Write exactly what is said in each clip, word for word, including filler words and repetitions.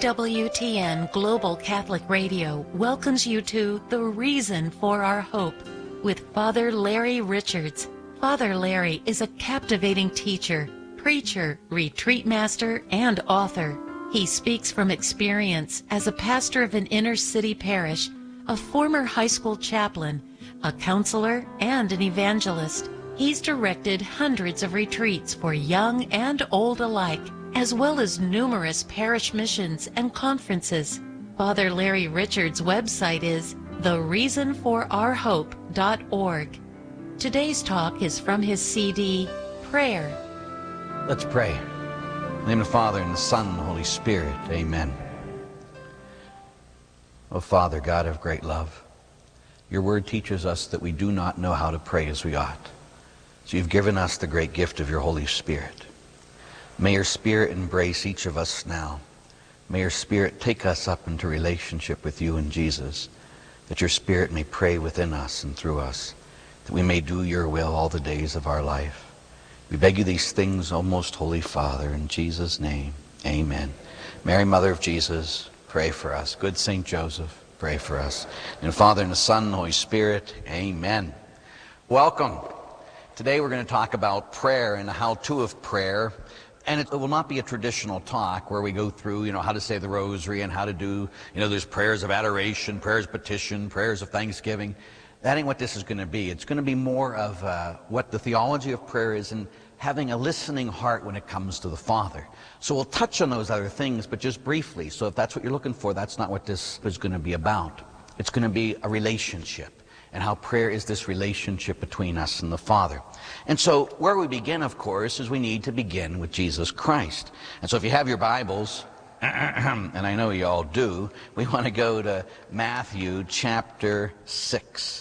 E W T N Global Catholic Radio welcomes you to The Reason for Our Hope with Father Larry Richards. Father Larry is a captivating teacher, preacher, retreat master, and author. He speaks from experience as a pastor of an inner city parish, a former high school chaplain, a counselor, and an evangelist. He's directed hundreds of retreats for young and old alike, as well as numerous parish missions and conferences. Father Larry Richards' website is the reason for our hope dot org. Today's talk is from his C D, Prayer. Let's pray. In the name of the Father, and the Son, and the Holy Spirit. Amen. Oh, Father, God of great love, your word teaches us that we do not know how to pray as we ought. So you've given us the great gift of your Holy Spirit. May your Spirit embrace each of us now. May your Spirit take us up into relationship with you and Jesus, that your Spirit may pray within us and through us, that we may do your will all the days of our life. We beg you these things, O most holy Father, in Jesus' name, amen. Mary, Mother of Jesus, pray for us. Good Saint Joseph, pray for us. And the Father, and the Son, and the Holy Spirit, amen. Welcome. Today we're going to talk about prayer and the how-to of prayer. And it will not be a traditional talk where we go through, you know, how to say the rosary and how to do, you know, there's prayers of adoration, prayers of petition, prayers of thanksgiving. That ain't what this is going to be. It's going to be more of uh, what the theology of prayer is and having a listening heart when it comes to the Father. So we'll touch on those other things, but just briefly. So if that's what you're looking for, that's not what this is going to be about. It's going to be a relationship, and how prayer is this relationship between us and the Father. And so where we begin, of course, is we need to begin with Jesus Christ. And so if you have your Bibles, and I know you all do, we want to go to Matthew chapter six.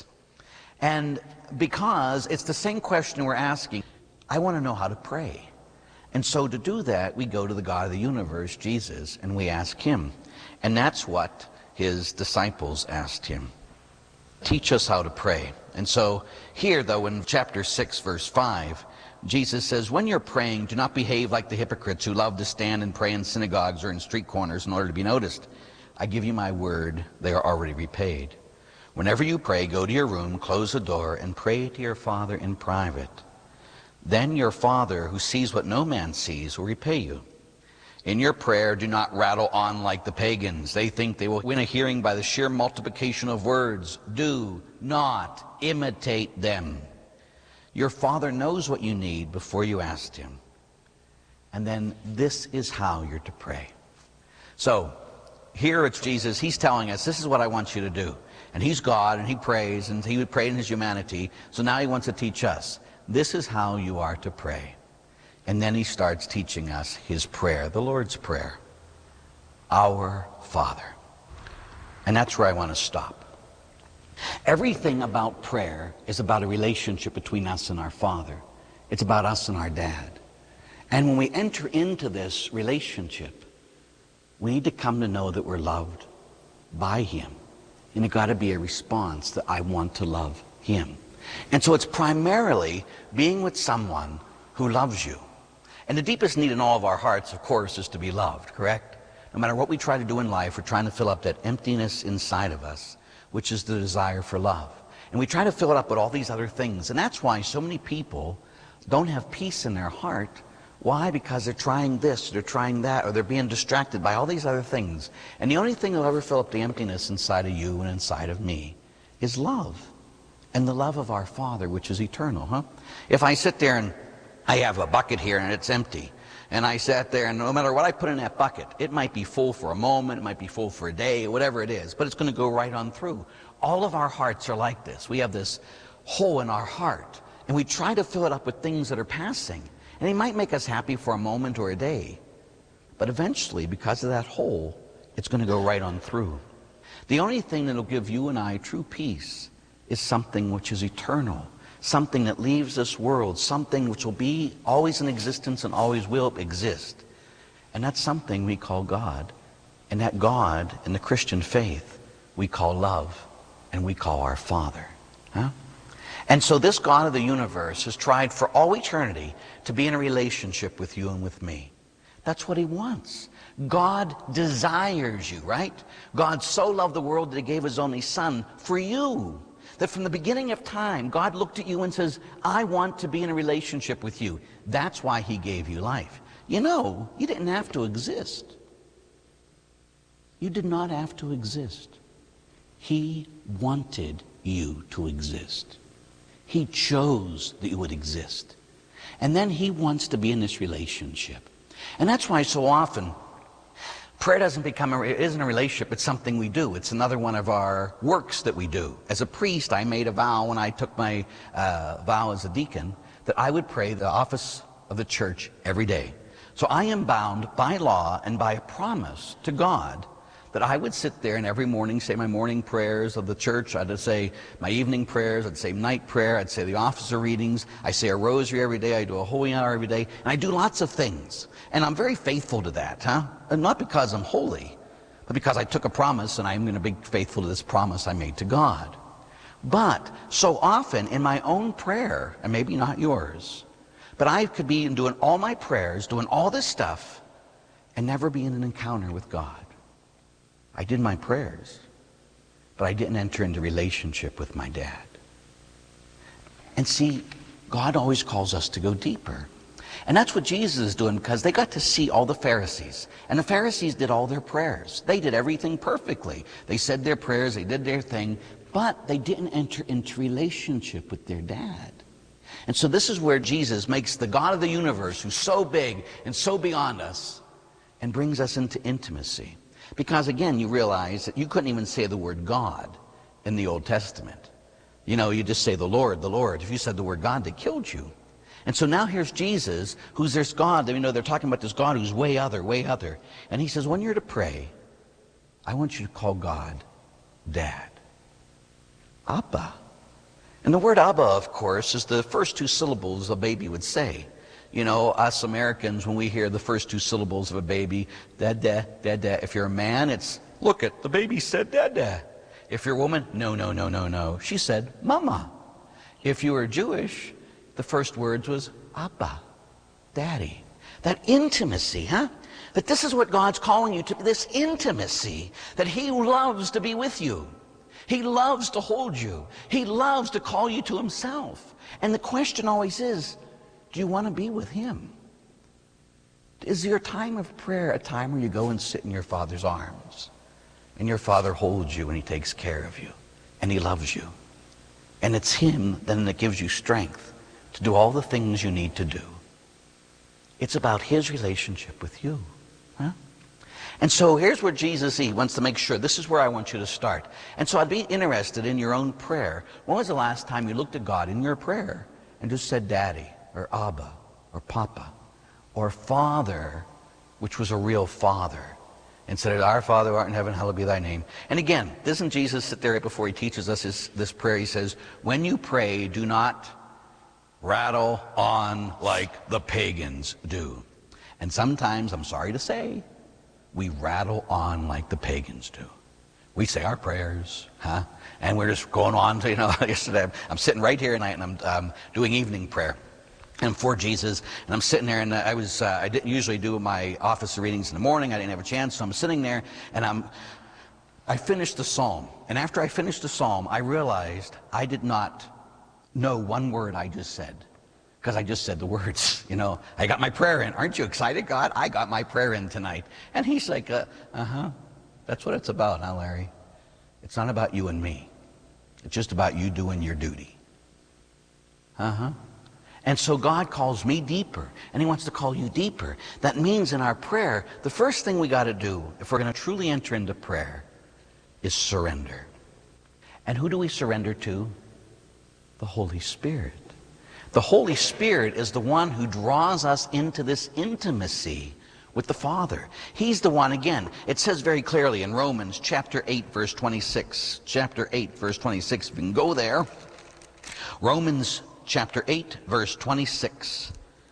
And because it's the same question we're asking, I want to know how to pray. And so to do that, we go to the God of the universe, Jesus, and we ask him. And that's what his disciples asked him. Teach us how to pray. And so here, though, in chapter six, verse five, Jesus says, when you're praying, do not behave like the hypocrites who love to stand and pray in synagogues or in street corners in order to be noticed. I give you my word, they are already repaid. Whenever you pray, go to your room, close the door, and pray to your Father in private. Then your Father, who sees what no man sees, will repay you. In your prayer, do not rattle on like the pagans. They think they will win a hearing by the sheer multiplication of words. Do not imitate them. Your Father knows what you need before you ask him. And then this is how you're to pray. So here it's Jesus. He's telling us, this is what I want you to do. And he's God, and he prays, and he would pray in his humanity. So now he wants to teach us. This is how you are to pray. And then he starts teaching us his prayer, the Lord's Prayer. Our Father. And that's where I want to stop. Everything about prayer is about a relationship between us and our Father. It's about us and our Dad. And when we enter into this relationship, we need to come to know that we're loved by him. And it's got to be a response that I want to love him. And so it's primarily being with someone who loves you. And the deepest need in all of our hearts, of course, is to be loved, correct? No matter what we try to do in life, we're trying to fill up that emptiness inside of us, which is the desire for love. And we try to fill it up with all these other things. And that's why so many people don't have peace in their heart. Why? Because they're trying this, they're trying that, or they're being distracted by all these other things. And the only thing that'll ever fill up the emptiness inside of you and inside of me is love. And the love of our Father, which is eternal, huh? If I sit there and I have a bucket here and it's empty, and I sat there, and no matter what I put in that bucket, it might be full for a moment, it might be full for a day, whatever it is, but it's going to go right on through. All of our hearts are like this. We have this hole in our heart, and we try to fill it up with things that are passing. And they might make us happy for a moment or a day, but eventually, because of that hole, it's going to go right on through. The only thing that will give you and I true peace is something which is eternal, something that leaves this world, something which will be always in existence and always will exist. And that's something we call God. And that God, in the Christian faith, we call love, and we call our Father. Huh? And so this God of the universe has tried for all eternity to be in a relationship with you and with me, That's what he wants. God desires you, right? God so loved the world that he gave his only son for you. That from the beginning of time, God looked at you and says, I want to be in a relationship with you. That's why he gave you life. You know, you didn't have to exist. You did not have to exist. He wanted you to exist. He chose that you would exist. And then he wants to be in this relationship. And that's why so often prayer doesn't become a, it isn't a relationship, it's something we do. It's another one of our works that we do. As a priest, I made a vow when I took my uh, vow as a deacon that I would pray the office of the church every day. So I am bound by law and by a promise to God that I would sit there and every morning say my morning prayers of the church. I'd say my evening prayers. I'd say night prayer. I'd say the officer readings. I say a rosary every day. I do a holy hour every day. And I do lots of things. And I'm very faithful to that, huh? And not because I'm holy, but because I took a promise and I'm going to be faithful to this promise I made to God. But so often in my own prayer, and maybe not yours, but I could be doing all my prayers, doing all this stuff, and never be in an encounter with God. I did my prayers, but I didn't enter into relationship with my dad. And see, God always calls us to go deeper. And that's what Jesus is doing, because they got to see all the Pharisees. And the Pharisees did all their prayers. They did everything perfectly. They said their prayers, they did their thing, but they didn't enter into relationship with their dad. And so this is where Jesus makes the God of the universe, who's so big and so beyond us, and brings us into intimacy. Because again, you realize that you couldn't even say the word God in the Old Testament. You know, you just say the Lord, the Lord. If you said the word God, they killed you. And so now here's Jesus, who's this God. You know, they're talking about this God who's way other, way other. And he says, when you're to pray, I want you to call God Dad. Abba. And the word Abba, of course, is the first two syllables a baby would say. You know, us Americans, when we hear the first two syllables of a baby, dada, dada. If you're a man, it's, look it, the baby said dada. If you're a woman, no, no, no, no, no. She said mama. If you were Jewish, the first words was Abba, Daddy. That intimacy, huh? That this is what God's calling you to, this intimacy, that he loves to be with you. He loves to hold you. He loves to call you to himself. And the question always is, do you want to be with him? Is your time of prayer a time where you go and sit in your Father's arms and your Father holds you and he takes care of you and he loves you? And it's him then that gives you strength to do all the things you need to do. It's about his relationship with you. Huh? And so here's where Jesus, he wants to make sure, this is where I want you to start. And so I'd be interested in your own prayer. When was the last time you looked at God in your prayer and just said Daddy, or Abba, or Papa, or Father, which was a real Father, and said, Our Father who art in heaven, hallowed be thy name. And again, doesn't Jesus sit there right before he teaches us his, this prayer? He says, when you pray, do not rattle on like the pagans do. And sometimes, I'm sorry to say, we rattle on like the pagans do. We say our prayers, huh? And we're just going on to, you know, yesterday I'm sitting right here tonight and I'm um, doing evening prayer. And for Jesus, and I'm sitting there, and I was, uh, I didn't usually do my office readings in the morning. I didn't have a chance, so I'm sitting there, and I'm, I finished the psalm. And after I finished the psalm, I realized I did not know one word I just said, because I just said the words. You know, I got my prayer in. Aren't you excited, God? I got my prayer in tonight. And he's like, uh, uh-huh, that's what it's about, huh, Larry? It's not about you and me. It's just about you doing your duty. Uh-huh. And so God calls me deeper, and he wants to call you deeper. That means in our prayer, the first thing we got to do, if we're going to truly enter into prayer, is surrender. And who do we surrender to? The Holy Spirit. The Holy Spirit is the one who draws us into this intimacy with the Father. He's the one, again, it says very clearly in Romans chapter eight, verse twenty-six. Chapter eight, verse twenty-six. If we can go there. Romans chapter eight, verse twenty-six.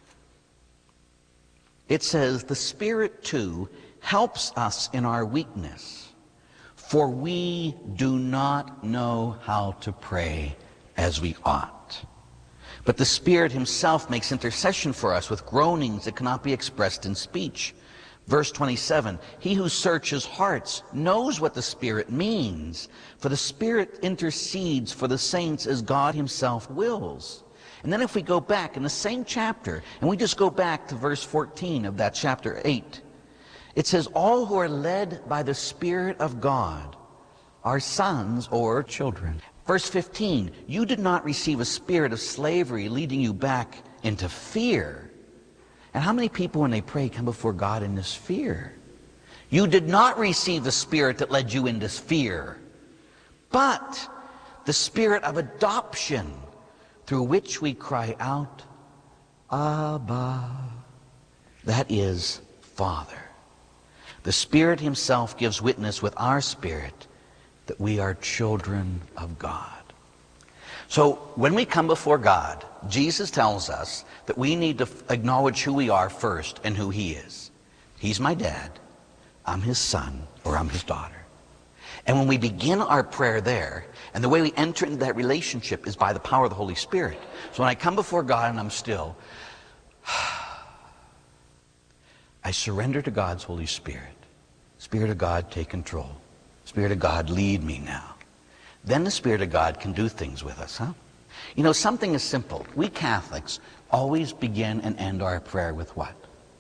It says, the Spirit too helps us in our weakness, for we do not know how to pray as we ought. But the Spirit himself makes intercession for us with groanings that cannot be expressed in speech. Verse twenty-seven, he who searches hearts knows what the Spirit means, for the Spirit intercedes for the saints as God himself wills. And then if we go back in the same chapter, and we just go back to verse fourteen of that chapter eight, it says, all who are led by the Spirit of God are sons or children. Verse fifteen, you did not receive a spirit of slavery leading you back into fear. And how many people when they pray come before God in this fear? You did not receive the spirit that led you into fear, but the spirit of adoption, through which we cry out, Abba. That is Father. The Spirit himself gives witness with our spirit that we are children of God. So when we come before God, Jesus tells us that we need to acknowledge who we are first and who he is. He's my dad, I'm his son, or I'm his daughter. And when we begin our prayer there, and the way we enter into that relationship is by the power of the Holy Spirit. So when I come before God and I'm still, I surrender to God's Holy Spirit. Spirit of God, take control. Spirit of God, lead me now. Then the Spirit of God can do things with us, huh? You know, something is simple. We Catholics always begin and end our prayer with what?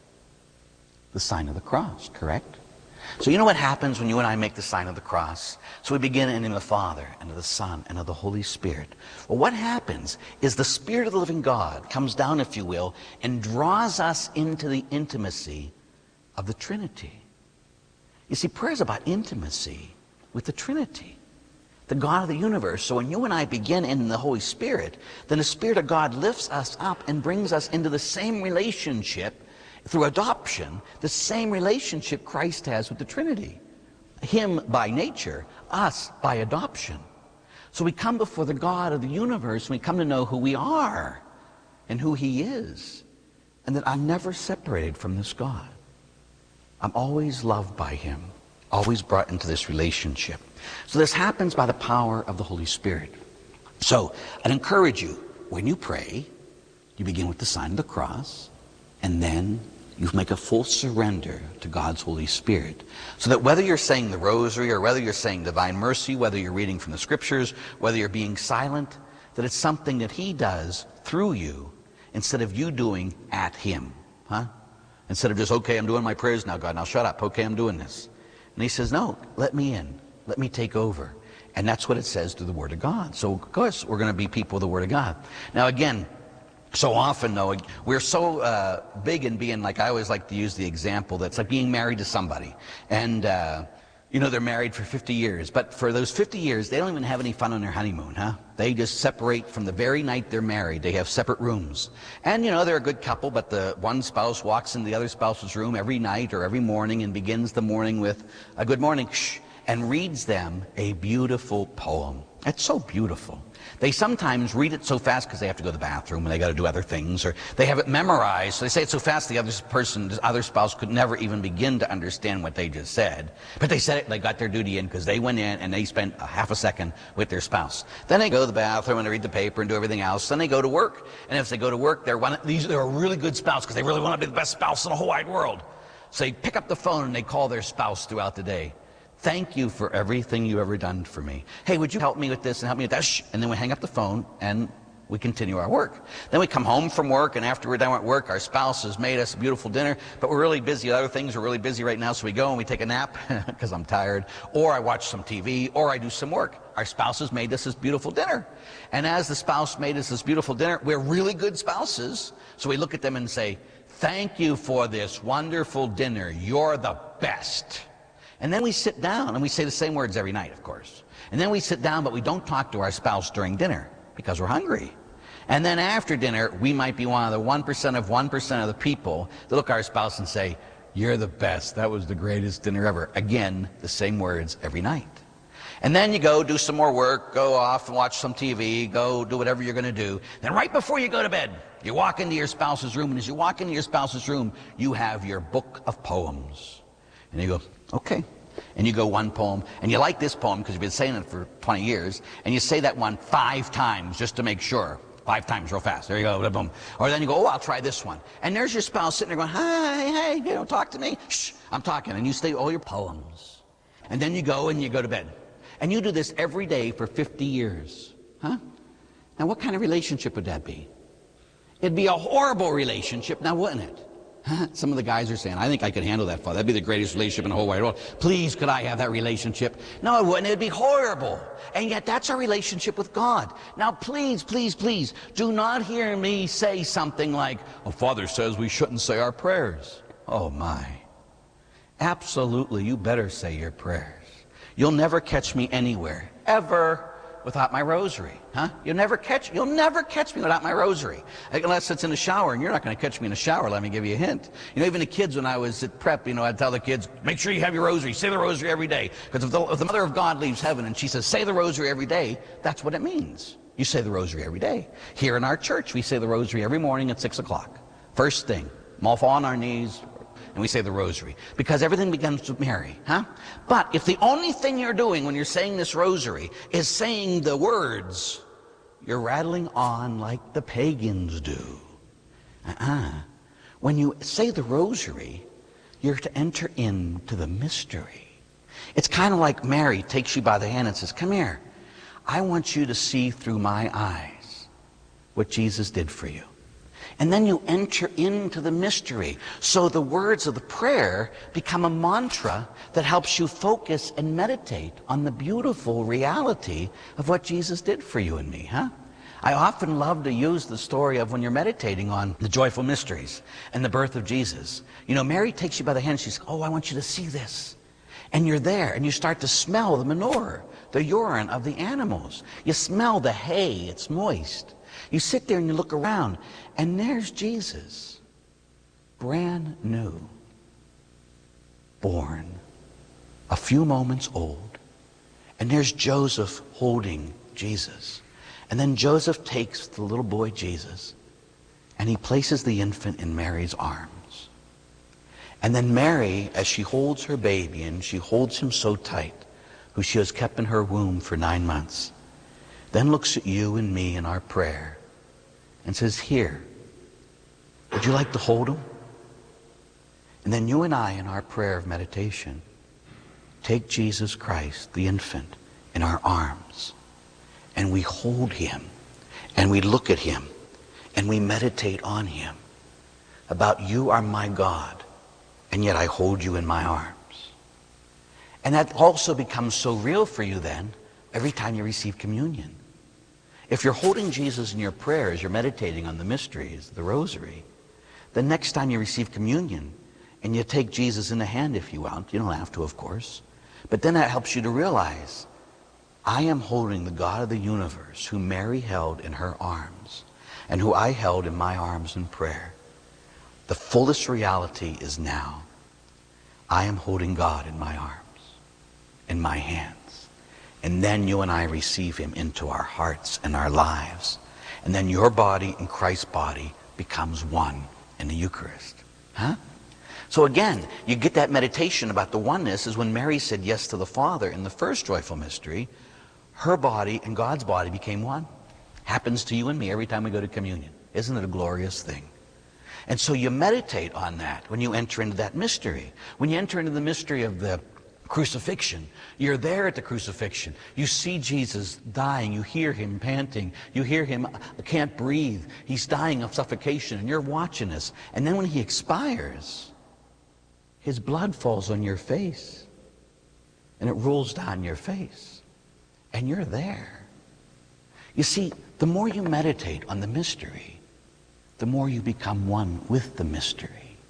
The sign of the cross, correct? So you know what happens when you and I make the sign of the cross? So we begin in the name of the Father, and of the Son, and of the Holy Spirit. Well, what happens is the Spirit of the living God comes down, if you will, and draws us into the intimacy of the Trinity. You see, prayer is about intimacy with the Trinity, the God of the universe. So when you and I begin in the Holy Spirit, then the Spirit of God lifts us up and brings us into the same relationship through adoption, the same relationship Christ has with the Trinity. Him by nature, us by adoption. So we come before the God of the universe and we come to know who we are and who he is, and that I'm never separated from this God. I'm always loved by him, always brought into this relationship. So this happens by the power of the Holy Spirit. So I'd encourage you, when you pray, you begin with the sign of the cross, and then you make a full surrender to God's Holy Spirit. So that whether you're saying the rosary, or whether you're saying divine mercy, whether you're reading from the scriptures, whether you're being silent, that it's something that he does through you instead of you doing at him. Huh? Instead of just, okay, I'm doing my prayers now, God, now shut up. Okay, I'm doing this. And he says, no, let me in. Let me take over. And that's what it says through the Word of God. So, of course, we're going to be people of the Word of God. Now, again, so often, though, we're so uh, big in being, like I always like to use the example, that's like being married to somebody. And, uh, you know, they're married for fifty years. But for those fifty years, they don't even have any fun on their honeymoon, huh? They just separate from the very night they're married. They have separate rooms. And, you know, they're a good couple, but the one spouse walks into the other spouse's room every night or every morning and begins the morning with a good morning, shh, and reads them a beautiful poem. It's so beautiful. They sometimes read it so fast because they have to go to the bathroom and they got to do other things, or they have it memorized. So they say it so fast the other person, the other spouse could never even begin to understand what they just said. But they said it, they got their duty in because they went in and they spent a half a second with their spouse. Then they go to the bathroom and they read the paper and do everything else. Then they go to work. And if they go to work, they're one, these they're a really good spouse because they really want to be the best spouse in the whole wide world. So they pick up the phone and they call their spouse throughout the day. Thank you for everything you've ever done for me. Hey, would you help me with this and help me with that? Shh. And then we hang up the phone and we continue our work. Then we come home from work, and after we're done at work, our spouse has made us a beautiful dinner, but we're really busy with other things. We're really busy right now, so we go and we take a nap because I'm tired, or I watch some T V, or I do some work. Our spouse has made us this beautiful dinner. And as the spouse made us this beautiful dinner, we're really good spouses. So we look at them and say, thank you for this wonderful dinner. You're the best. And then we sit down, and we say the same words every night, of course. And then we sit down, but we don't talk to our spouse during dinner because we're hungry. And then after dinner, we might be one of the one percent of one percent of the people that look at our spouse and say, you're the best. That was the greatest dinner ever. Again, the same words every night. And then you go do some more work, go off and watch some T V, go do whatever you're going to do. Then right before you go to bed, you walk into your spouse's room, and as you walk into your spouse's room, you have your book of poems. And you go, okay. And you go one poem, and you like this poem because you've been saying it for twenty years, and you say that one five times just to make sure. Five times real fast. There you go. Boom. Or then you go, oh, I'll try this one. And there's your spouse sitting there going, hi, hey, you don't talk to me. Shh, I'm talking. And you say all your poems. And then you go and you go to bed. And you do this every day for fifty years. Huh? Now, what kind of relationship would that be? It'd be a horrible relationship, now wouldn't it? Huh? Some of the guys are saying, I think I could handle that, Father. That'd be the greatest relationship in the whole wide world. Please, could I have that relationship? No, it wouldn't. It'd be horrible. And yet that's our relationship with God. Now, please, please, please, do not hear me say something like, oh, Father says we shouldn't say our prayers. Oh, my. Absolutely, you better say your prayers. You'll never catch me anywhere, ever, without my rosary, huh? You'll never catch, you'll never catch me without my rosary, unless it's in the shower, and you're not going to catch me in the shower. Let me give you a hint. You know, even the kids, when I was at prep, you know, I'd tell the kids, make sure you have your rosary, say the rosary every day, because if the, if the Mother of God leaves heaven and she says, say the rosary every day, that's what it means. You say the rosary every day. Here in our church, we say the rosary every morning at six o'clock. First thing, we all fall on our knees, and we say the rosary, because everything begins with Mary, huh? But if the only thing you're doing when you're saying this rosary is saying the words, you're rattling on like the pagans do. Uh-uh. When you say the rosary, you're to enter into the mystery. It's kind of like Mary takes you by the hand and says, come here. I want you to see through my eyes what Jesus did for you. And then you enter into the mystery. So the words of the prayer become a mantra that helps you focus and meditate on the beautiful reality of what Jesus did for you and me, huh? I often love to use the story of when you're meditating on the joyful mysteries and the birth of Jesus. You know, Mary takes you by the hand. She says, oh, I want you to see this. And you're there, and you start to smell the manure, the urine of the animals. You smell the hay. It's moist. You sit there and you look around, and there's Jesus, brand new, born, a few moments old. And there's Joseph holding Jesus. And then Joseph takes the little boy Jesus, and he places the infant in Mary's arms. And then Mary, as she holds her baby, and she holds him so tight, who she has kept in her womb for nine months, then looks at you and me in our prayer and says, here, would you like to hold him? And then you and I, in our prayer of meditation, take Jesus Christ, the infant, in our arms, and we hold him, and we look at him, and we meditate on him, about you are my God, and yet I hold you in my arms. And that also becomes so real for you then, every time you receive communion. If you're holding Jesus in your prayers, you're meditating on the mysteries, the rosary, the next time you receive communion, and you take Jesus in the hand if you want, you don't have to, of course, but then that helps you to realize, I am holding the God of the universe, who Mary held in her arms, and who I held in my arms in prayer. The fullest reality is now. I am holding God in my arms, in my hands. And then you and I receive him into our hearts and our lives. And then your body and Christ's body becomes one in the Eucharist. Huh? So again, you get that meditation about the oneness is when Mary said yes to the Father in the first joyful mystery. Her body and God's body became one. Happens to you and me every time we go to communion. Isn't it a glorious thing? And so you meditate on that when you enter into that mystery. When you enter into the mystery of the crucifixion, you're there at the crucifixion. You see Jesus dying. You hear him panting. You hear him can't breathe. He's dying of suffocation, and you're watching this. And then when he expires, his blood falls on your face, and it rolls down your face, and you're there. You see, the more you meditate on the mystery, the more you become one with the mystery.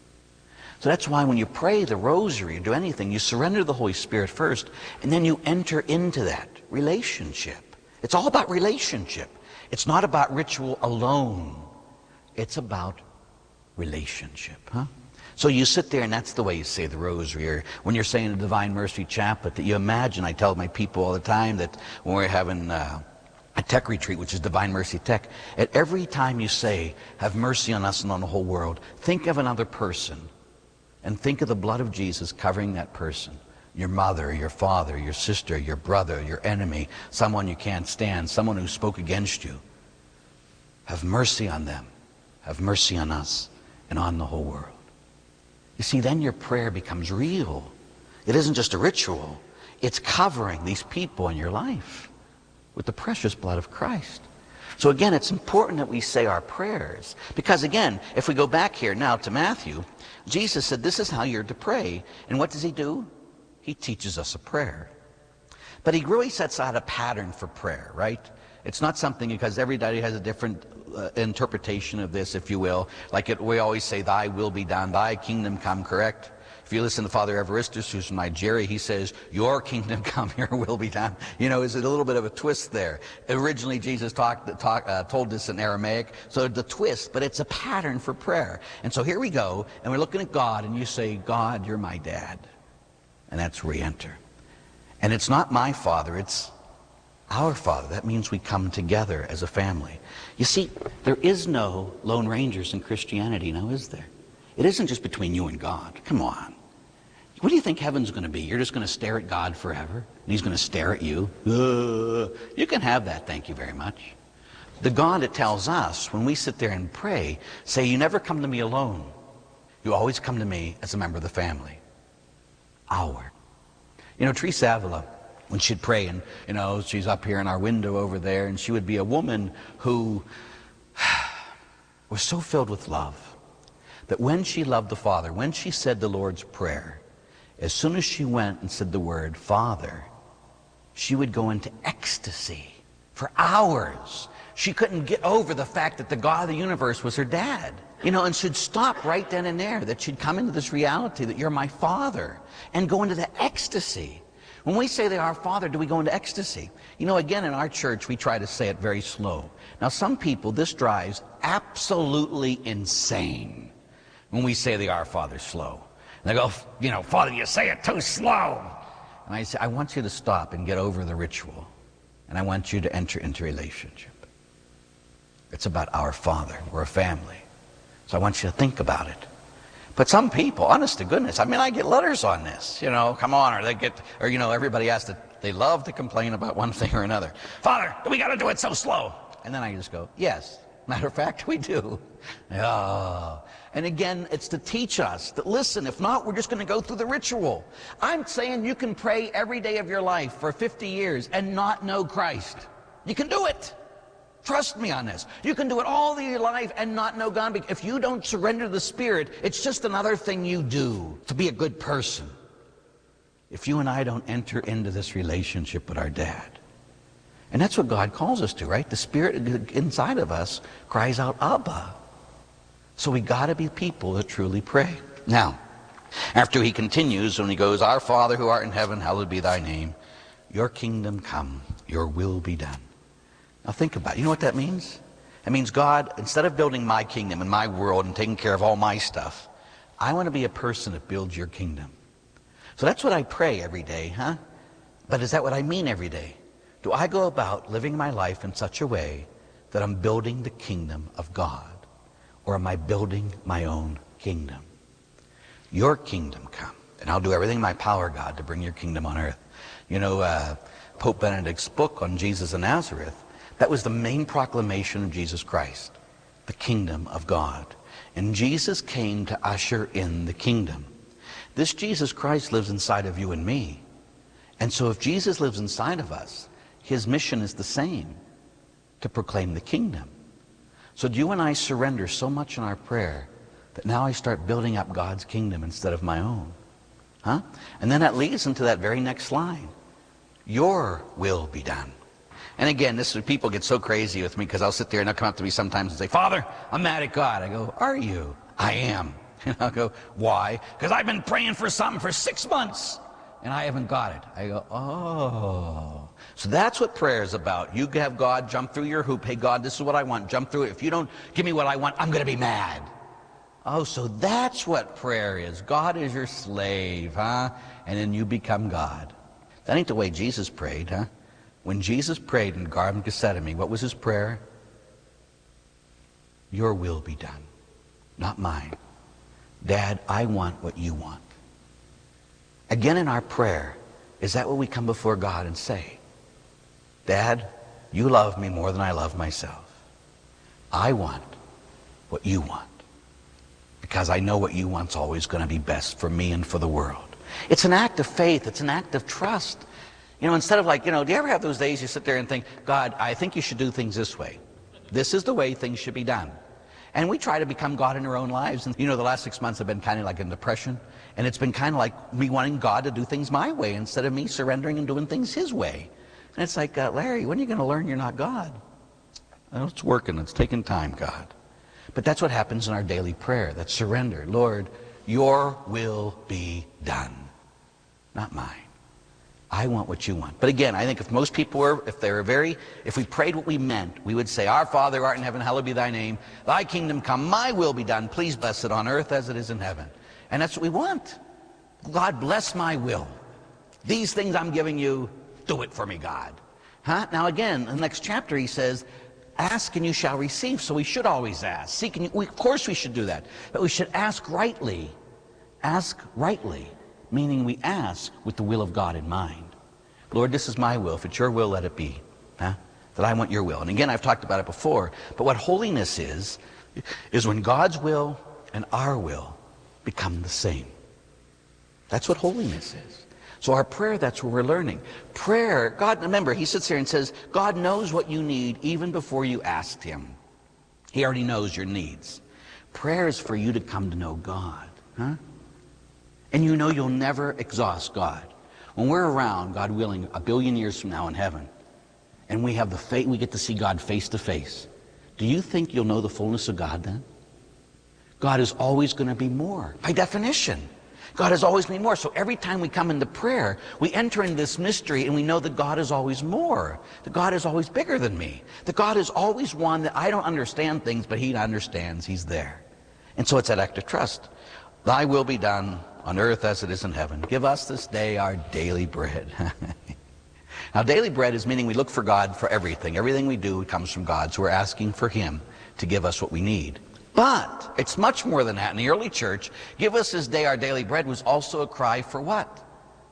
So that's why when you pray the rosary or do anything, you surrender to the Holy Spirit first, and then you enter into that relationship. It's all about relationship. It's not about ritual alone. It's about relationship, huh? So you sit there, and that's the way you say the rosary. Or when you're saying the Divine Mercy Chaplet, that you imagine, I tell my people all the time that when we're having uh, a tech retreat, which is Divine Mercy Tech, at every time you say, have mercy on us and on the whole world, think of another person. And think of the blood of Jesus covering that person. Your mother, your father, your sister, your brother, your enemy, someone you can't stand, someone who spoke against you. Have mercy on them. Have mercy on us and on the whole world. You see, then your prayer becomes real. It isn't just a ritual. It's covering these people in your life with the precious blood of Christ. So again, it's important that we say our prayers. Because again, if we go back here now to Matthew, Jesus said, this is how you're to pray. And what does he do? He teaches us a prayer. But he really sets out a pattern for prayer, right? It's not something, because everybody has a different uh, interpretation of this, if you will. Like it, we always say, thy will be done, thy kingdom come, correct? If you listen to Father Evaristus, who's from Nigeria, he says, your kingdom come, your will be done. You know, is it a little bit of a twist there? Originally, Jesus talked, talk, uh, told this in Aramaic, so it's a twist, but it's a pattern for prayer. And so here we go, and we're looking at God, and you say, God, you're my dad. And that's re-enter. And it's not my Father, it's our Father. That means we come together as a family. You see, there is no Lone Rangers in Christianity now, is there? It isn't just between you and God. Come on. What do you think heaven's going to be? You're just going to stare at God forever? And he's going to stare at you? Uh, you can have that, thank you very much. The God that tells us, when we sit there and pray, say, you never come to me alone. You always come to me as a member of the family. Our. You know, Teresa Avila, when she'd pray, and, you know, she's up here in our window over there, and she would be a woman who was so filled with love that when she loved the Father, when she said the Lord's Prayer, as soon as she went and said the word Father, she would go into ecstasy for hours. She couldn't get over the fact that the God of the universe was her dad. You know, and she'd stop right then and there, that she'd come into this reality that you're my Father, and go into the ecstasy. When we say that our Father, do we go into ecstasy? You know, again, in our church, we try to say it very slow. Now, some people, this drives absolutely insane when we say the Our Father slow. And they go, you know, Father, you say it too slow. And I say, I want you to stop and get over the ritual. And I want you to enter into relationship. It's about our Father. We're a family. So I want you to think about it. But some people, honest to goodness, I mean, I get letters on this, you know, come on, or they get, or, you know, everybody has to, they love to complain about one thing or another. Father, we got to do it so slow. And then I just go, yes, matter of fact, we do. Oh. And again, it's to teach us that, listen, if not, we're just going to go through the ritual. I'm saying you can pray every day of your life for fifty years and not know Christ. You can do it. Trust me on this. You can do it all your life and not know God. If you don't surrender to the Spirit, it's just another thing you do to be a good person. If you and I don't enter into this relationship with our dad. And that's what God calls us to, right? The Spirit inside of us cries out, Abba. So we got to be people that truly pray. Now, after he continues, when he goes, Our Father who art in heaven, hallowed be thy name. Your kingdom come, your will be done. Now think about it. You know what that means? It means, God, instead of building my kingdom and my world and taking care of all my stuff, I want to be a person that builds your kingdom. So that's what I pray every day, huh? But is that what I mean every day? Do I go about living my life in such a way that I'm building the kingdom of God? Or am I building my own kingdom? Your kingdom come, and I'll do everything in my power, God, to bring your kingdom on earth. You know, uh, Pope Benedict's book on Jesus of Nazareth, that was the main proclamation of Jesus Christ, the kingdom of God. And Jesus came to usher in the kingdom. This Jesus Christ lives inside of you and me. And so if Jesus lives inside of us, his mission is the same, to proclaim the kingdom. So do you and I surrender so much in our prayer that now I start building up God's kingdom instead of my own? Huh? And then that leads into that very next line. Your will be done. And again, this is, people get so crazy with me because I'll sit there and they'll come up to me sometimes and say, Father, I'm mad at God. I go, are you? I am. And I'll go, why? Because I've been praying for something for six months and I haven't got it. I go, oh. So that's what prayer is about. You have God jump through your hoop. Hey, God, this is what I want. Jump through it. If you don't give me what I want, I'm going to be mad. Oh, so that's what prayer is. God is your slave, huh? And then you become God. That ain't the way Jesus prayed, huh? When Jesus prayed in the Garden of Gethsemane, what was his prayer? Your will be done, not mine. Dad, I want what you want. Again, in our prayer, is that what we come before God and say? Dad, you love me more than I love myself. I want what you want, because I know what you want's always going to be best for me and for the world. It's an act of faith. It's an act of trust. You know, instead of like, you know, do you ever have those days you sit there and think, God, I think you should do things this way. This is the way things should be done. And we try to become God in our own lives. And you know, the last six months have been kind of like in depression. And it's been kind of like me wanting God to do things my way instead of me surrendering and doing things his way. And it's like, uh, Larry, when are you going to learn you're not God? Well, it's working. It's taking time, God. But that's what happens in our daily prayer, that surrender. Lord, your will be done, not mine. I want what you want. But again, I think if most people were, if they were very, if we prayed what we meant, we would say, Our Father who art in heaven, hallowed be thy name. Thy kingdom come, my will be done. Please bless it on earth as it is in heaven. And that's what we want. God, bless my will. These things I'm giving you, do it for me, God. Huh? Now again, in the next chapter he says, ask and you shall receive. So we should always ask. Seek and you, we, of course we should do that. But we should ask rightly. Ask rightly, meaning we ask with the will of God in mind. Lord, this is my will. If it's your will, let it be. Huh? That I want your will. And again, I've talked about it before. But what holiness is, is when God's will and our will become the same. That's what holiness is. So our prayer, that's what we're learning. Prayer, God, remember, he sits there and says, God knows what you need even before you asked him. He already knows your needs. Prayer is for you to come to know God. Huh? And you know you'll never exhaust God. When we're around, God willing, a billion years from now in heaven, and we have the faith, we get to see God face to face, do you think you'll know the fullness of God then? God is always going to be more, by definition. God has always been more. So every time we come into prayer, we enter in this mystery and we know that God is always more. That God is always bigger than me. That God is always one that I don't understand things, but he understands. He's there. And so it's that act of trust. Thy will be done on earth as it is in heaven. Give us this day our daily bread. Now, daily bread is meaning we look for God for everything. Everything we do comes from God. So we're asking for him to give us what we need. But it's much more than that. In the early church, give us this day our daily bread was also a cry for what?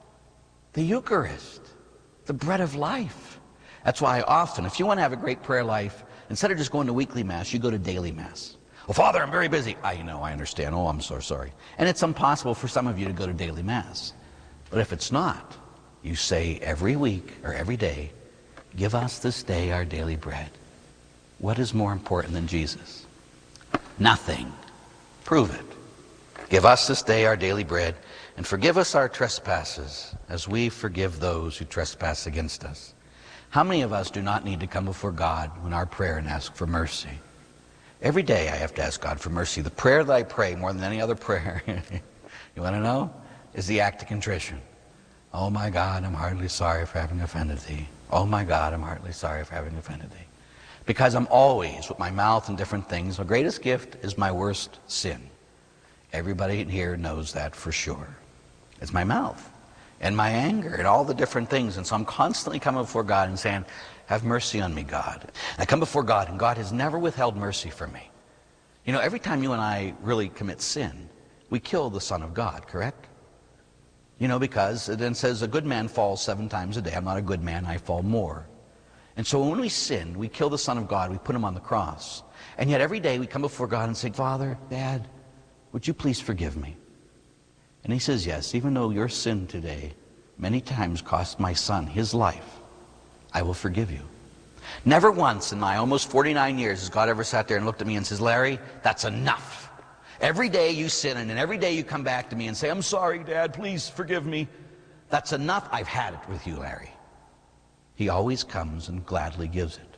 The Eucharist, the bread of life. That's why often, if you want to have a great prayer life, instead of just going to weekly Mass, you go to daily Mass. Well, Father, I'm very busy. I know, I understand. Oh, I'm so sorry. And it's impossible for some of you to go to daily Mass. But if it's not, you say every week or every day, give us this day our daily bread. What is more important than Jesus? Nothing. Prove it. Give us this day our daily bread, and forgive us our trespasses, as we forgive those who trespass against us. How many of us do not need to come before God in our prayer and ask for mercy? Every day I have to ask God for mercy. The prayer that I pray more than any other prayer, you want to know, is the act of contrition. Oh my God, I'm heartily sorry for having offended thee. Oh my God, I'm heartily sorry for having offended thee. Because I'm always, with my mouth and different things, my greatest gift is my worst sin. Everybody here knows that for sure. It's my mouth and my anger and all the different things. And so I'm constantly coming before God and saying, have mercy on me, God. And I come before God, and God has never withheld mercy from me. You know, every time you and I really commit sin, we kill the Son of God, correct? You know, because it then says a good man falls seven times a day. I'm not a good man, I fall more. And so when we sin, we kill the Son of God, we put him on the cross. And yet every day we come before God and say, Father, Dad, would you please forgive me? And he says, yes, even though your sin today many times cost my son his life, I will forgive you. Never once in my almost forty-nine years has God ever sat there and looked at me and says, Larry, that's enough. Every day you sin, and every day you come back to me and say, I'm sorry, Dad, please forgive me. That's enough. I've had it with you, Larry. He always comes and gladly gives it.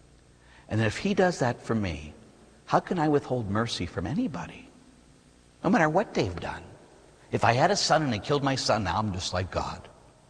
And if he does that for me, how can I withhold mercy from anybody? No matter what they've done. If I had a son and they killed my son, now I'm just like God.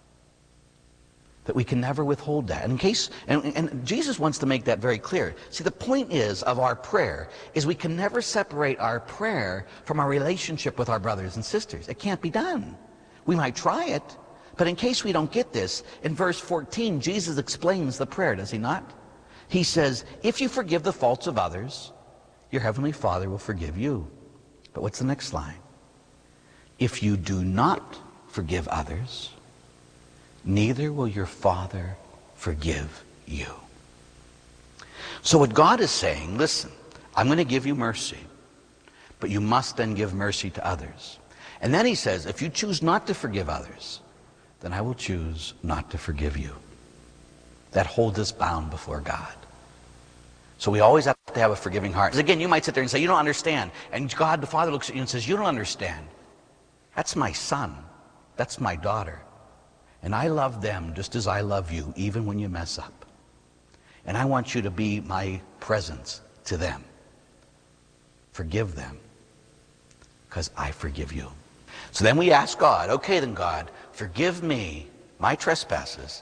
That we can never withhold that. In case, and, and Jesus wants to make that very clear. See, the point is of our prayer is we can never separate our prayer from our relationship with our brothers and sisters. It can't be done. We might try it, but in case we don't get this, in verse fourteen, Jesus explains the prayer, does he not? He says, if you forgive the faults of others, your heavenly Father will forgive you. But what's the next line? If you do not forgive others, neither will your Father forgive you. So what God is saying, listen, I'm going to give you mercy, but you must then give mercy to others. And then he says, if you choose not to forgive others, then I will choose not to forgive you. That holds us bound before God. So we always have to have a forgiving heart. Because again, you might sit there and say, you don't understand. And God the Father looks at you and says, you don't understand. That's my son. That's my daughter. And I love them just as I love you, even when you mess up. And I want you to be my presence to them. Forgive them, because I forgive you. So then we ask God, okay then God, forgive me my trespasses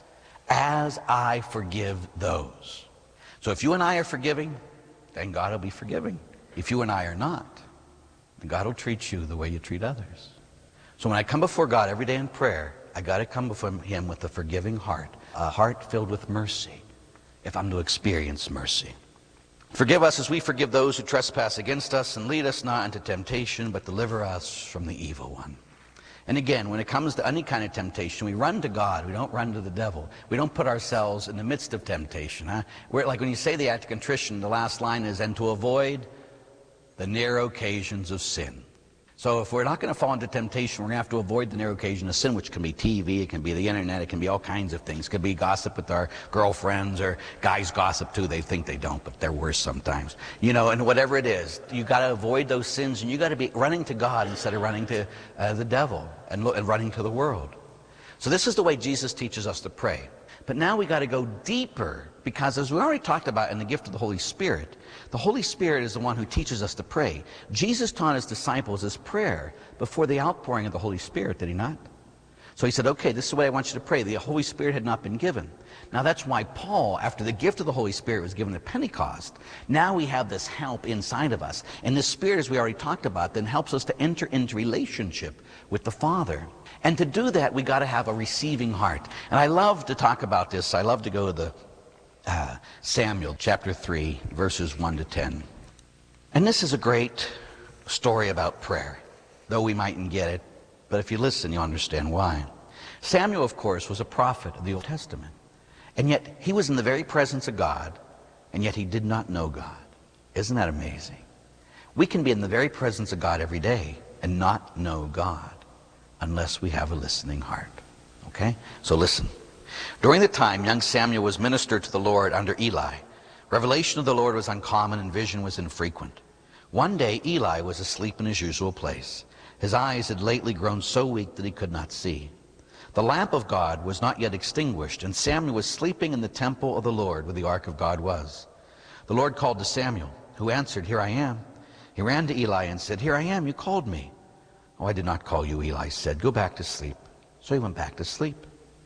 as I forgive those. So if you and I are forgiving, then God will be forgiving. If you and I are not, then God will treat you the way you treat others. So when I come before God every day in prayer, I got to come before him with a forgiving heart, a heart filled with mercy, if I'm to experience mercy. Forgive us as we forgive those who trespass against us, and lead us not into temptation, but deliver us from the evil one. And again, when it comes to any kind of temptation, we run to God. We don't run to the devil. We don't put ourselves in the midst of temptation. Huh? We're, like when you say the act of contrition, the last line is, and to avoid the narrow occasions of sin. So if we're not going to fall into temptation, we're going to have to avoid the narrow occasion of sin, which can be T V, it can be the internet, it can be all kinds of things. It could be gossip with our girlfriends, or guys gossip too. They think they don't, but they're worse sometimes. You know, and whatever it is, you got to avoid those sins, and you got to be running to God instead of running to uh, the devil and, lo- and running to the world. So this is the way Jesus teaches us to pray. But now we got to go deeper, because as we already talked about in the gift of the Holy Spirit, the Holy Spirit is the one who teaches us to pray. Jesus taught his disciples his prayer before the outpouring of the Holy Spirit, did he not? So he said, okay, this is the way I want you to pray. The Holy Spirit had not been given. Now that's why Paul, after the gift of the Holy Spirit was given at Pentecost, now we have this help inside of us. And this Spirit, as we already talked about, then helps us to enter into relationship with the Father. And to do that, we got to have a receiving heart. And I love to talk about this. I love to go to the uh, Samuel chapter three, verses one to ten. And this is a great story about prayer, though we mightn't get it. But if you listen, you'll understand why. Samuel, of course, was a prophet of the Old Testament. And yet, he was in the very presence of God, and yet he did not know God. Isn't that amazing? We can be in the very presence of God every day and not know God unless we have a listening heart. Okay? So listen. During the time young Samuel was ministered to the Lord under Eli, revelation of the Lord was uncommon and vision was infrequent. One day Eli was asleep in his usual place. His eyes had lately grown so weak that he could not see. The lamp of God was not yet extinguished, and Samuel was sleeping in the temple of the Lord where the ark of God was. The Lord called to Samuel, who answered, "Here I am." He ran to Eli and said, "Here I am, you called me." "Oh, I did not call you," Eli said. "Go back to sleep." So he went back to sleep.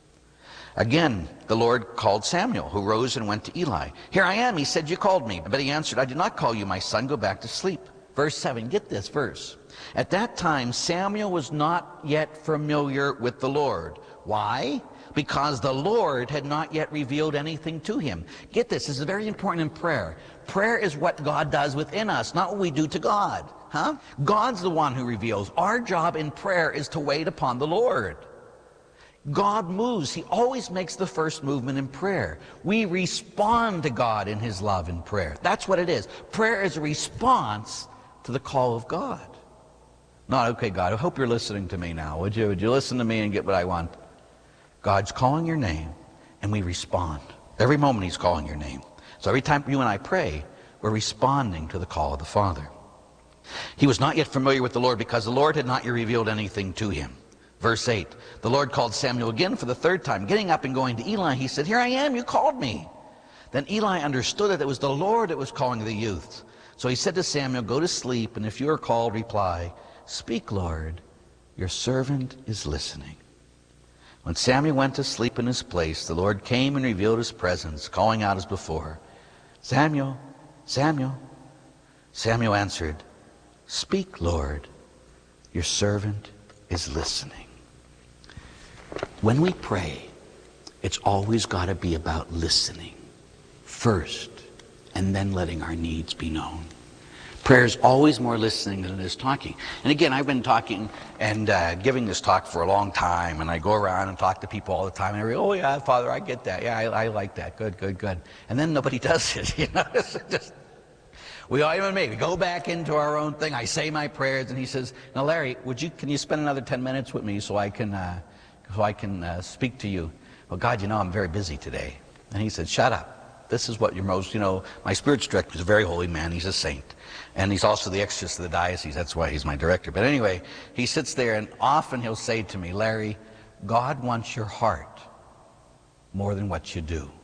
Again, the Lord called Samuel, who rose and went to Eli. "Here I am," he said, "you called me." But he answered, "I did not call you, my son. Go back to sleep." Verse seven, get this verse. At that time, Samuel was not yet familiar with the Lord. Why? Because the Lord had not yet revealed anything to him. Get this, this is very important in prayer. Prayer is what God does within us, not what we do to God. Huh? God's the one who reveals. Our job in prayer is to wait upon the Lord. God moves. He always makes the first movement in prayer. We respond to God in his love in prayer. That's what it is. Prayer is a response to the call of God. Not, okay, God, I hope you're listening to me now. Would you, would you listen to me and get what I want? God's calling your name, and we respond. Every moment he's calling your name. So every time you and I pray, we're responding to the call of the Father. He was not yet familiar with the Lord because the Lord had not yet revealed anything to him. Verse eight, the Lord called Samuel again for the third time. Getting up and going to Eli, he said, "Here I am, you called me." Then Eli understood that it was the Lord that was calling the youth. So he said to Samuel, "Go to sleep, and if you are called, reply, 'Speak, Lord, your servant is listening.'" When Samuel went to sleep in his place, the Lord came and revealed his presence, calling out as before, "Samuel, Samuel." Samuel answered, "Speak, Lord, your servant is listening." When we pray, it's always got to be about listening first, and then letting our needs be known. Prayer is always more listening than it is talking. And again, I've been talking and uh, giving this talk for a long time, and I go around and talk to people all the time, and I go, "Oh yeah, Father, I get that. Yeah, I, I like that. Good, good, good." And then nobody does it. You know, it's just. We all, even me, we go back into our own thing. I say my prayers, and he says, now Larry, would you, can you spend another ten minutes with me so I can, uh, so I can uh, speak to you? Well, God, you know, I'm very busy today. And he said, shut up. This is what you're most, you know, my spiritual director is a very holy man. He's a saint. And he's also the exorcist of the diocese. That's why he's my director. But anyway, he sits there, and often he'll say to me, Larry, God wants your heart more than what you do.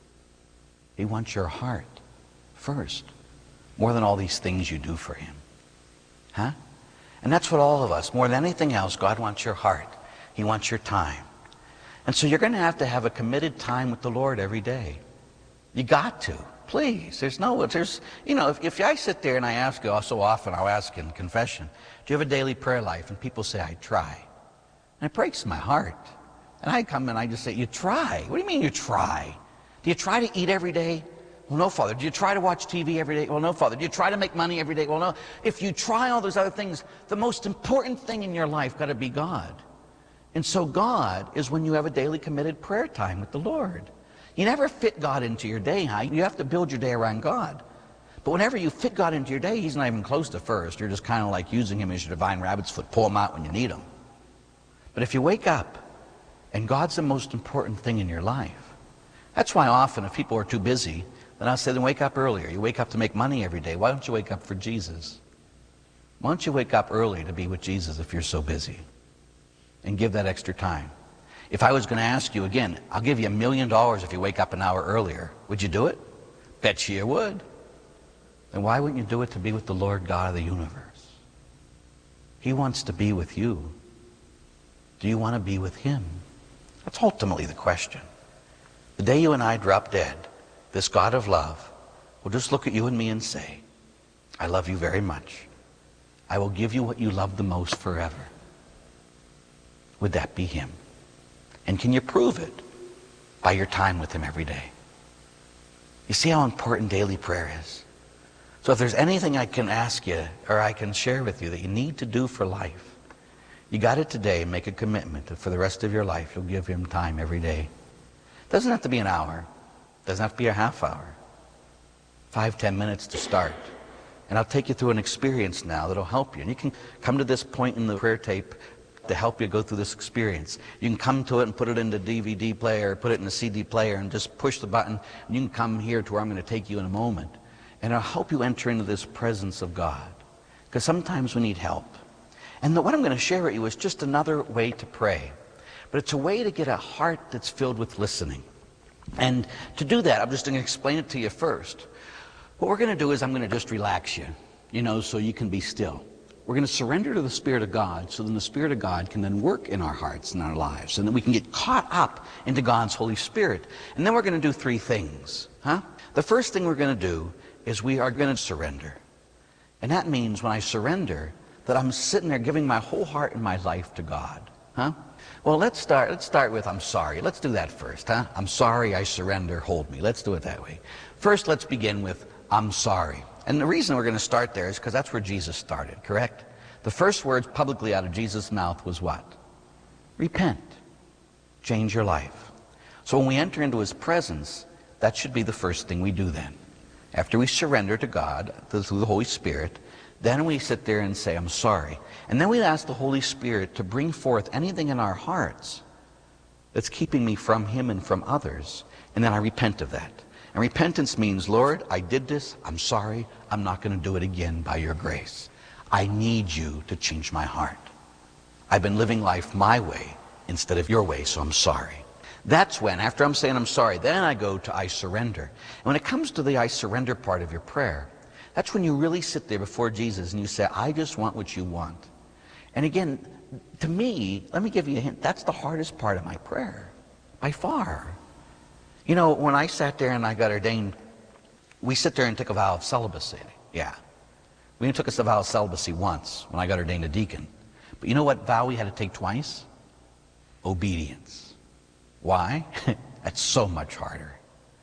He wants your heart first, more than all these things you do for him. Huh? And that's what all of us, more than anything else, God wants your heart. He wants your time. And so you're going to have to have a committed time with the Lord every day. You got to. Please. There's no, there's, you know, if, if I sit there and I ask you, so often I'll ask in confession, do you have a daily prayer life? And people say, I try. And it breaks my heart. And I come and I just say, you try? What do you mean you try? Do you try to eat every day? Well, no, Father. Do you try to watch T V every day? Well, no, Father. Do you try to make money every day? Well, no. If you try all those other things, the most important thing in your life got to be God. And so God is when you have a daily committed prayer time with the Lord. You never fit God into your day, huh? You have to build your day around God. But whenever you fit God into your day, he's not even close to first. You're just kind of like using him as your divine rabbit's foot. Pull him out when you need him. But if you wake up and God's the most important thing in your life, that's why often if people are too busy, then I'll say, then wake up earlier. You wake up to make money every day. Why don't you wake up for Jesus? Why don't you wake up early to be with Jesus if you're so busy? And give that extra time. If I was going to ask you again, I'll give you a million dollars if you wake up an hour earlier. Would you do it? Bet you you would. Then why wouldn't you do it to be with the Lord God of the universe? He wants to be with you. Do you want to be with him? That's ultimately the question. The day you and I drop dead, this God of love will just look at you and me and say, I love you very much. I will give you what you love the most forever. Would that be him? And can you prove it by your time with him every day? You see how important daily prayer is? So if there's anything I can ask you or I can share with you that you need to do for life, you got it today. Make a commitment that for the rest of your life you'll give him time every day. Doesn't have to be an hour. Doesn't have to be a half hour. Five, ten minutes to start. And I'll take you through an experience now that'll help you. And you can come to this point in the prayer tape to help you go through this experience. You can come to it and put it in the D V D player, put it in the C D player, and just push the button. And you can come here to where I'm going to take you in a moment. And it'll help you enter into this presence of God. Because sometimes we need help. And the, what I'm going to share with you is just another way to pray. But it's a way to get a heart that's filled with listening. And to do that, I'm just going to explain it to you first. What we're going to do is I'm going to just relax you, you know, so you can be still. We're going to surrender to the Spirit of God so then the Spirit of God can then work in our hearts and our lives. And then we can get caught up into God's Holy Spirit. And then we're going to do three things. Huh? The first thing we're going to do is we are going to surrender. And that means when I surrender, that I'm sitting there giving my whole heart and my life to God. Huh? Well, let's start, let's start with I'm sorry. Let's do that first. Huh? I'm sorry, I surrender, hold me. Let's do it that way. First, let's begin with I'm sorry. And the reason we're going to start there is because that's where Jesus started, correct? The first words publicly out of Jesus' mouth was what? Repent. Change your life. So when we enter into his presence, that should be the first thing we do then. After we surrender to God through the Holy Spirit, then we sit there and say, I'm sorry. And then we ask the Holy Spirit to bring forth anything in our hearts that's keeping me from him and from others. And then I repent of that. And repentance means, Lord, I did this. I'm sorry. I'm not going to do it again by your grace. I need you to change my heart. I've been living life my way instead of your way, so I'm sorry. That's when, after I'm saying I'm sorry, then I go to I surrender. And when it comes to the I surrender part of your prayer, that's when you really sit there before Jesus and you say, I just want what you want. And again, to me, let me give you a hint, that's the hardest part of my prayer, by far. You know, when I sat there and I got ordained, we sit there and took a vow of celibacy. Yeah. We only took a vow of celibacy once when I got ordained a deacon. But you know what vow we had to take twice? Obedience. Why? That's so much harder.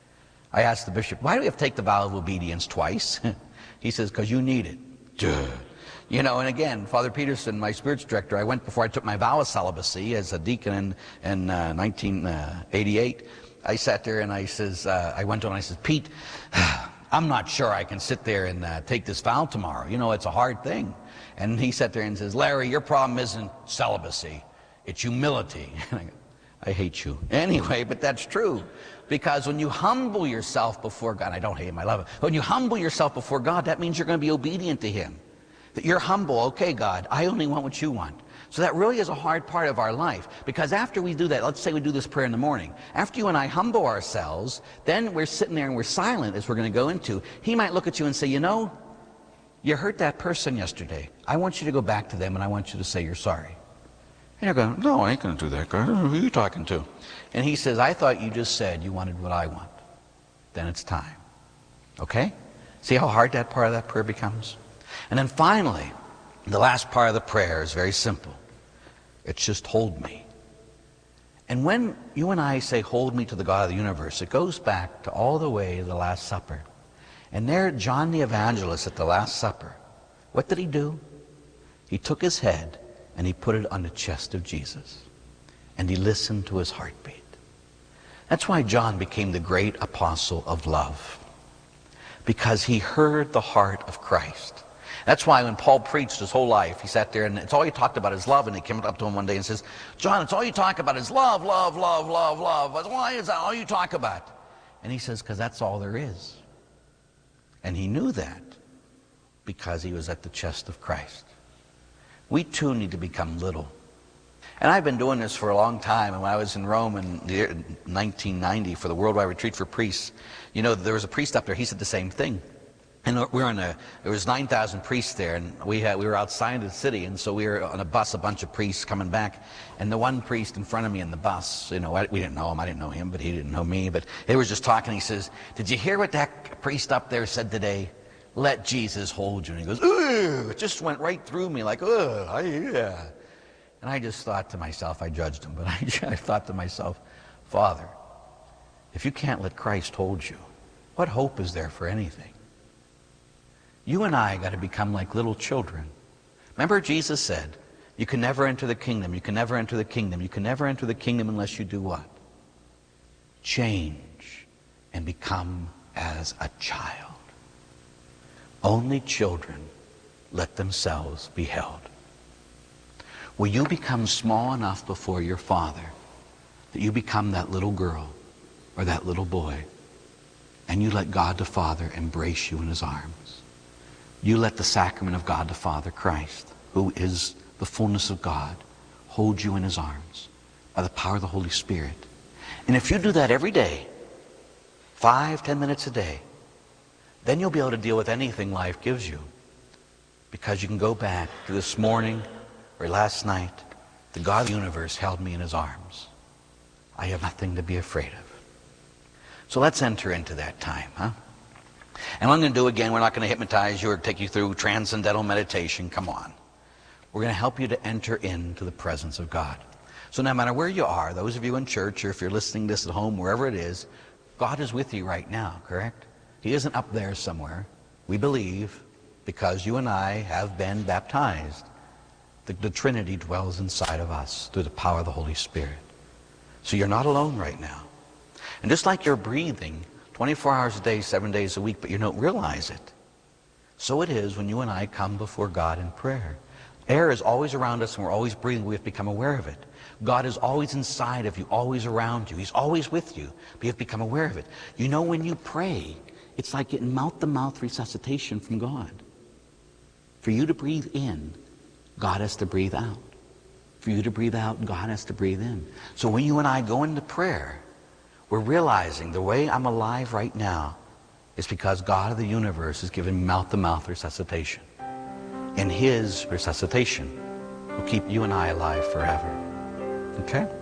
I asked the bishop, why do we have to take the vow of obedience twice? He says, because you need it. Duh. You know, and again, Father Peterson, my spiritual director, I went before I took my vow of celibacy as a deacon in, in uh, nineteen eighty-eight. I sat there and I says, uh, I went to him and I said, Pete, I'm not sure I can sit there and uh, take this vow tomorrow. You know, it's a hard thing. And he sat there and says, Larry, your problem isn't celibacy, it's humility. And I go, I hate you. Anyway, but that's true. Because when you humble yourself before God, I don't hate him, I love him. When you humble yourself before God, that means you're going to be obedient to him. That you're humble. Okay, God, I only want what you want. So that really is a hard part of our life. Because after we do that, let's say we do this prayer in the morning. After you and I humble ourselves, then we're sitting there and we're silent, as we're going to go into. He might look at you and say, you know, you hurt that person yesterday. I want you to go back to them and I want you to say you're sorry. And you're going, no, I ain't going to do that, God. Who are you talking to? And he says, I thought you just said you wanted what I want. Then it's time. Okay? See how hard that part of that prayer becomes? And then finally, the last part of the prayer is very simple. It's just hold me. And when you and I say hold me to the God of the universe, it goes back to all the way to the Last Supper. And there, John the Evangelist at the Last Supper, what did he do? He took his head and he put it on the chest of Jesus. And he listened to his heartbeat. That's why John became the great apostle of love. Because he heard the heart of Christ. That's why when Paul preached his whole life, he sat there and it's all he talked about is love. And he came up to him one day and says, John, it's all you talk about is love, love, love, love, love. Why is that all you talk about? And he says, because that's all there is. And he knew that because he was at the chest of Christ. We too need to become little. And I've been doing this for a long time. And when I was in Rome in nineteen ninety for the Worldwide Retreat for Priests, you know, there was a priest up there. He said the same thing. And we were on a, there was nine thousand priests there, and we had, we were outside of the city, and so we were on a bus, a bunch of priests coming back, and the one priest in front of me in the bus, you know, I, we didn't know him, I didn't know him, but he didn't know me, but they were just talking. He says, did you hear what that priest up there said today? Let Jesus hold you. And he goes, ooh, it just went right through me like, oh, I, yeah. And I just thought to myself, I judged him, but I, I thought to myself, Father, if you can't let Christ hold you, what hope is there for anything? You and I got to become like little children. Remember Jesus said, you can never enter the kingdom, you can never enter the kingdom, you can never enter the kingdom unless you do what? Change and become as a child. Only children let themselves be held. Will you become small enough before your Father that you become that little girl or that little boy and you let God the Father embrace you in his arms? You let the sacrament of God the Father, Christ, who is the fullness of God, hold you in his arms by the power of the Holy Spirit. And if you do that every day, five, ten minutes a day, then you'll be able to deal with anything life gives you. Because you can go back to this morning or last night, the God of the universe held me in his arms. I have nothing to be afraid of. So let's enter into that time, huh? And what I'm going to do again, we're not going to hypnotize you or take you through transcendental meditation. Come on. We're going to help you to enter into the presence of God. So no matter where you are, those of you in church, or if you're listening to this at home, wherever it is, God is with you right now, correct? He isn't up there somewhere. We believe, because you and I have been baptized, the, the Trinity dwells inside of us through the power of the Holy Spirit. So you're not alone right now. And just like you're breathing twenty-four hours a day, seven days a week, but you don't realize it, so it is when you and I come before God in prayer. Air is always around us and we're always breathing. We have to become aware of it. God is always inside of you, always around you. He's always with you, but you have to become aware of it. You know, when you pray, it's like getting mouth-to-mouth resuscitation from God. For you to breathe in, God has to breathe out. For you to breathe out, God has to breathe in. So when you and I go into prayer, we're realizing the way I'm alive right now is because God of the universe has given me mouth-to-mouth resuscitation. And his resuscitation will keep you and I alive forever. Okay?